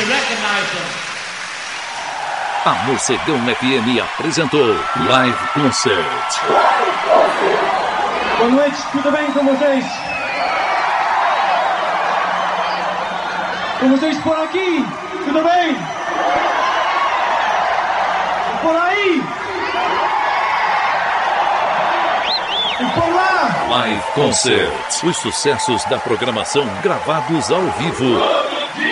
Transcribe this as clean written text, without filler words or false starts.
recognize them. A Morcegão FM apresentou Live Concert. Boa noite, tudo bem com vocês? Com vocês por aqui, tudo bem? Por aí? E por lá? Live Concert. Os sucessos da programação gravados ao vivo.